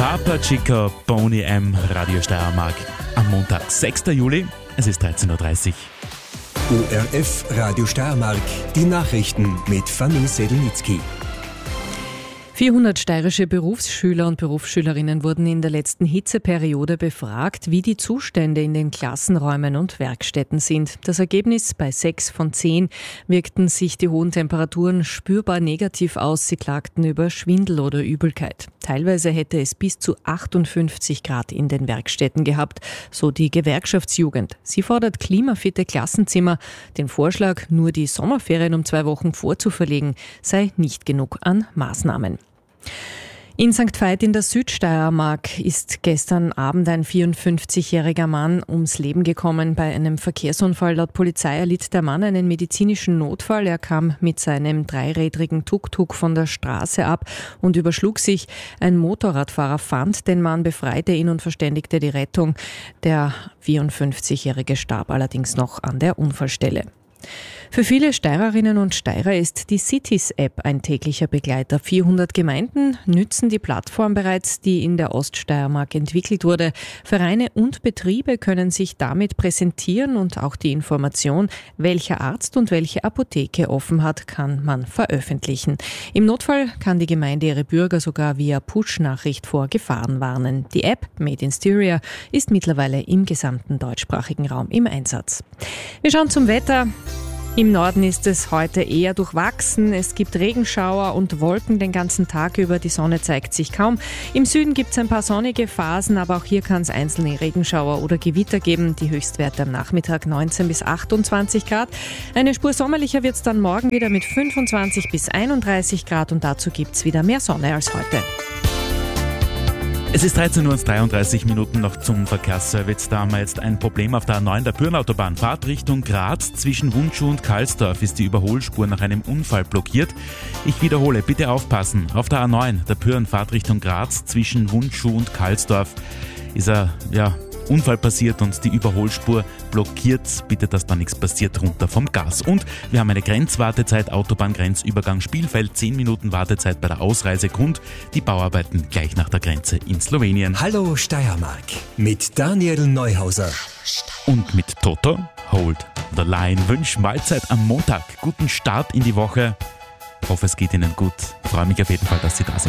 Papa Chico, Boney M, Radio Steiermark. Am Montag, 6. Juli, es ist 13.30 Uhr. ORF Radio Steiermark, die Nachrichten mit Fanny Sedlnitzky. 400 steirische Berufsschüler und Berufsschülerinnen wurden in der letzten Hitzeperiode befragt, wie die Zustände in den Klassenräumen und Werkstätten sind. Das Ergebnis: bei 6 von 10 wirkten sich die hohen Temperaturen spürbar negativ aus. Sie klagten über Schwindel oder Übelkeit. Teilweise hätte es bis zu 58 Grad in den Werkstätten gehabt, so die Gewerkschaftsjugend. Sie fordert klimafitte Klassenzimmer. Den Vorschlag, nur die Sommerferien um 2 Wochen vorzuverlegen, sei nicht genug an Maßnahmen. In St. Veit in der Südsteiermark ist gestern Abend ein 54-jähriger Mann ums Leben gekommen. Bei einem Verkehrsunfall. Laut Polizei erlitt der Mann einen medizinischen Notfall. Er kam mit seinem dreirädrigen Tuk-Tuk von der Straße ab und überschlug sich. Ein Motorradfahrer fand den Mann, befreite ihn und verständigte die Rettung. Der 54-jährige starb allerdings noch an der Unfallstelle. Für viele Steirerinnen und Steirer ist die Cities-App ein täglicher Begleiter. 400 Gemeinden nützen die Plattform bereits, die in der Oststeiermark entwickelt wurde. Vereine und Betriebe können sich damit präsentieren und auch die Information, welcher Arzt und welche Apotheke offen hat, kann man veröffentlichen. Im Notfall kann die Gemeinde ihre Bürger sogar via Push-Nachricht vor Gefahren warnen. Die App Made in Styria ist mittlerweile im gesamten deutschsprachigen Raum im Einsatz. Wir schauen zum Wetter. Im Norden ist es heute eher durchwachsen. Es gibt Regenschauer und Wolken den ganzen Tag über. Die Sonne zeigt sich kaum. Im Süden gibt es ein paar sonnige Phasen, aber auch hier kann es einzelne Regenschauer oder Gewitter geben. Die Höchstwerte am Nachmittag 19 bis 28 Grad. Eine Spur sommerlicher wird es dann morgen wieder mit 25 bis 31 Grad und dazu gibt es wieder mehr Sonne als heute. Es ist 13.33 Uhr noch zum Verkehrsservice. Da haben wir jetzt ein Problem auf der A9 der Pyrnautobahn. Fahrt Richtung Graz. Zwischen Wundschuh und Karlsdorf ist die Überholspur nach einem Unfall blockiert. Ich wiederhole, bitte aufpassen. Auf der A9 der Pyrn Fahrt Richtung Graz. Zwischen Wundschuh und Karlsdorf ist Unfall passiert und die Überholspur blockiert. Bitte, dass da nichts passiert, runter vom Gas. Und wir haben eine Grenzwartezeit, Autobahngrenzübergang Spielfeld, 10 Minuten Wartezeit bei der Ausreise. Grund, die Bauarbeiten gleich nach der Grenze in Slowenien. Hallo Steiermark mit Daniel Neuhauser. Und mit Toto, Hold the Line. Wünsch Mahlzeit am Montag. Guten Start in die Woche. Ich hoffe, es geht Ihnen gut. Ich freue mich auf jeden Fall, dass Sie da sind.